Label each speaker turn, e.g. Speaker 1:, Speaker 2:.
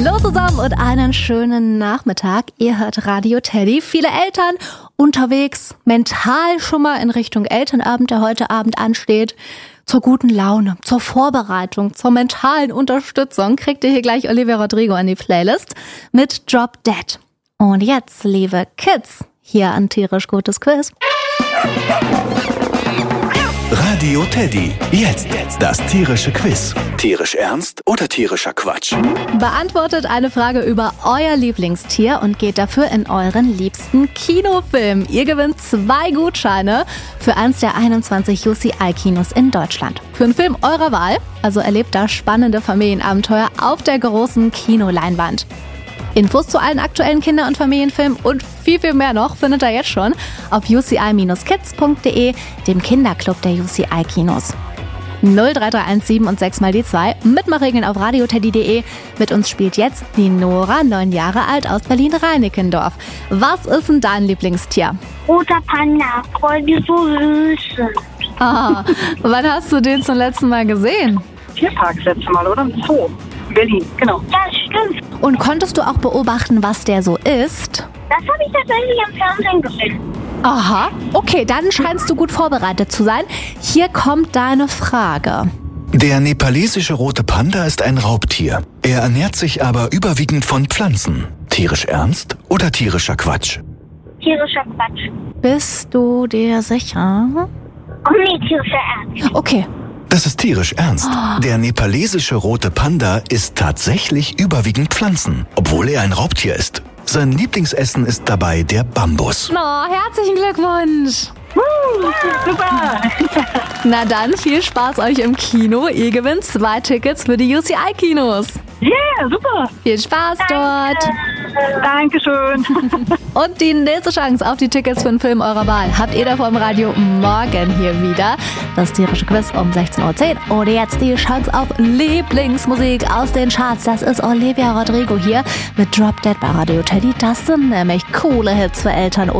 Speaker 1: Hallo zusammen und einen schönen Nachmittag. Ihr hört Radio Teddy. Viele Eltern unterwegs, mental schon mal in Richtung Elternabend, der heute Abend ansteht. Zur guten Laune, zur Vorbereitung, zur mentalen Unterstützung kriegt ihr hier gleich Olivia Rodrigo in die Playlist mit Drop Dead. Und jetzt, liebe Kids, hier ein tierisch gutes Quiz.
Speaker 2: Radio Teddy. Jetzt das tierische Quiz. Tierisch ernst oder tierischer Quatsch?
Speaker 1: Beantwortet eine Frage über euer Lieblingstier und geht dafür in euren liebsten Kinofilm. Ihr gewinnt 2 Gutscheine für eins der 21 UCI-Kinos in Deutschland. Für einen Film eurer Wahl, also erlebt da spannende Familienabenteuer auf der großen Kinoleinwand. Infos zu allen aktuellen Kinder- und Familienfilmen und viel, viel mehr noch findet ihr jetzt schon auf uci-kids.de, dem Kinderclub der UCI-Kinos. 03317 und 6 mal die 2, Mitmachregeln auf radioteddy.de. Mit uns spielt jetzt die Nora, 9 Jahre alt, aus Berlin-Reinickendorf. Was ist denn dein Lieblingstier?
Speaker 3: Roter Panda, weil die so süß sind.
Speaker 1: Ah, wann hast du den zum letzten Mal gesehen?
Speaker 4: Tierpark das letzte Mal, oder? Im Zoo. In Berlin, genau.
Speaker 3: Ja, stimmt.
Speaker 1: Und konntest du auch beobachten, was der so isst?
Speaker 3: Das habe ich tatsächlich im Fernsehen gesehen.
Speaker 1: Aha, okay, dann scheinst du gut vorbereitet zu sein. Hier kommt deine Frage.
Speaker 2: Der nepalesische rote Panda ist ein Raubtier. Er ernährt sich aber überwiegend von Pflanzen. Tierisch ernst oder tierischer Quatsch?
Speaker 3: Tierischer Quatsch.
Speaker 1: Bist du dir sicher?
Speaker 3: Oh nee, tierischer Ernst.
Speaker 1: Okay.
Speaker 2: Das ist tierisch ernst. Der nepalesische rote Panda isst tatsächlich überwiegend Pflanzen, obwohl er ein Raubtier ist. Sein Lieblingsessen ist dabei der Bambus.
Speaker 1: Oh, herzlichen Glückwunsch.
Speaker 4: Super!
Speaker 1: Na dann, viel Spaß euch im Kino. Ihr gewinnt 2 Tickets für die UCI-Kinos.
Speaker 4: Yeah, super!
Speaker 1: Viel Spaß dort.
Speaker 4: Dankeschön!
Speaker 1: Und die nächste Chance auf die Tickets für den Film eurer Wahl habt ihr da vor dem Radio morgen hier wieder. Das tierische Quiz um 16:10 Uhr. Und jetzt die Chance auf Lieblingsmusik aus den Charts. Das ist Olivia Rodrigo hier mit Drop Dead bei Radio Teddy. Das sind nämlich coole Hits für Eltern